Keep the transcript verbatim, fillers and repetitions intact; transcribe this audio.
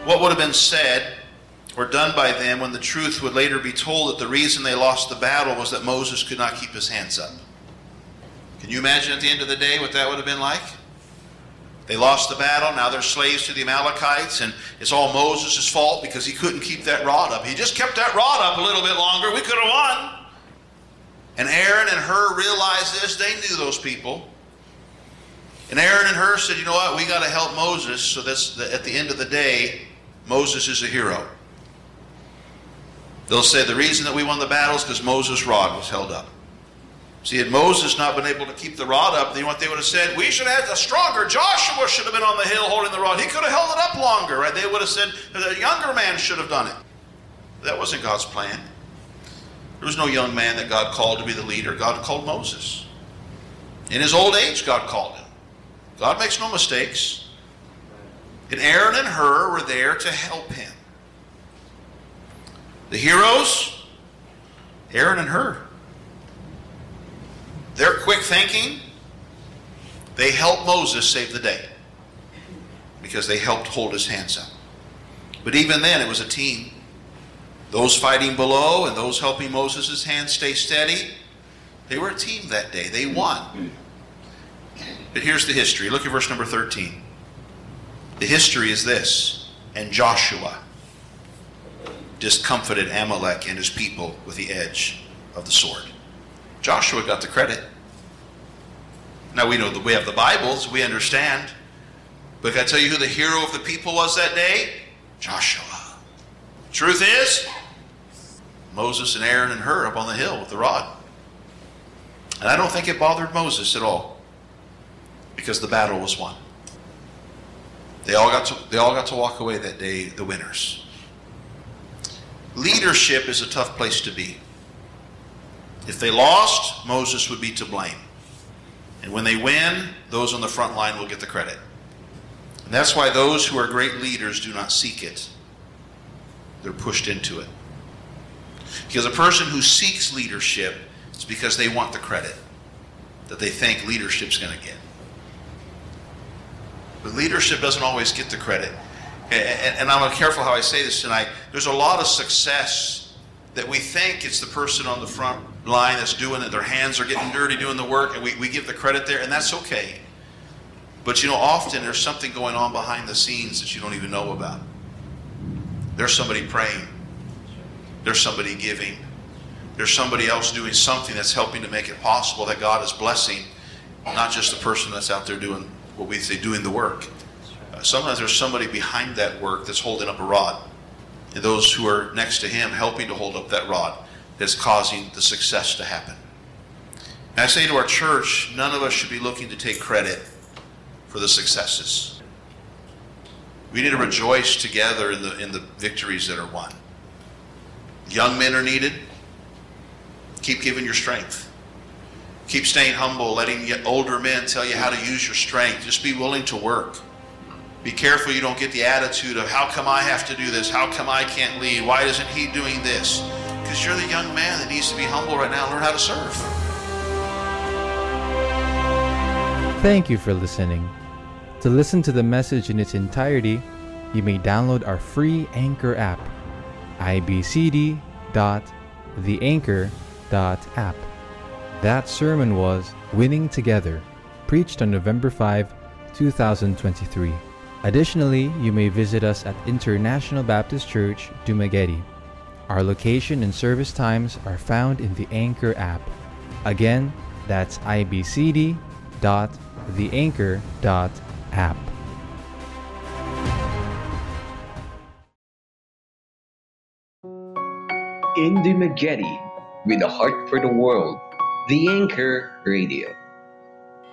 What would have been said or done by them when the truth would later be told that the reason they lost the battle was that Moses could not keep his hands up? Can you imagine at the end of the day what that would have been like? They lost the battle, now they're slaves to the Amalekites, and it's all Moses' fault because he couldn't keep that rod up. He just kept that rod up a little bit longer, we could have won. And Aaron and Hur realized this. They knew those people. And Aaron and Hur said, you know what, we got to help Moses, so that's at the end of the day, Moses is a hero. They'll say the reason that we won the battle is because Moses' rod was held up. See, had Moses not been able to keep the rod up, then what they would have said, we should have had a stronger, Joshua should have been on the hill holding the rod. He could have held it up longer, right? They would have said, a younger man should have done it. That wasn't God's plan. There was no young man that God called to be the leader. God called Moses. In his old age, God called him. God makes no mistakes. And Aaron and Hur were there to help him. The heroes, Aaron and Hur. They're quick thinking. They helped Moses save the day because they helped hold his hands up. But even then, it was a team. Those fighting below and those helping Moses' hands stay steady, they were a team that day. They won. But here's the history. Look at verse number thirteen. The history is this. And Joshua discomfited Amalek and his people with the edge of the sword. Joshua got the credit. Now we know that we have the Bibles, we understand. But can I tell you who the hero of the people was that day? Joshua. Truth is, Moses and Aaron and Hur up on the hill with the rod. And I don't think it bothered Moses at all, because the battle was won. They all got to, they all got to walk away that day the winners. Leadership is a tough place to be. If they lost, Moses would be to blame. And when they win, those on the front line will get the credit. And that's why those who are great leaders do not seek it. They're pushed into it. Because a person who seeks leadership is because they want the credit that they think leadership's going to get. But leadership doesn't always get the credit. And I'm careful how I say this tonight. There's a lot of success that we think it's the person on the front line that's doing it. Their hands are getting dirty doing the work, and we, we give the credit there, and that's okay. But you know, often there's something going on behind the scenes that you don't even know about. There's somebody praying. There's somebody giving. There's somebody else doing something that's helping to make it possible that God is blessing, not just the person that's out there doing what we say, doing the work. Uh, sometimes there's somebody behind that work that's holding up a rod. And those who are next to him helping to hold up that rod that's causing the success to happen. And I say to our church, none of us should be looking to take credit for the successes. We need to rejoice together in the in the victories that are won. Young men are needed. Keep giving your strength. Keep staying humble, letting older men tell you how to use your strength. Just be willing to work. Be careful you don't get the attitude of, how come I have to do this? How come I can't lead? Why isn't he doing this? Because you're the young man that needs to be humble right now and learn how to serve. Thank you for listening. To listen to the message in its entirety, you may download our free Anchor app, i b c d dot the anchor dot app. That sermon was Winning Together, preached on November fifth, twenty twenty-three. Additionally, you may visit us at International Baptist Church, Dumaguete. Our location and service times are found in the Anchor app. Again, that's i b c d dot the anchor dot app. In Dumaguete, with a heart for the world, The Anchor Radio.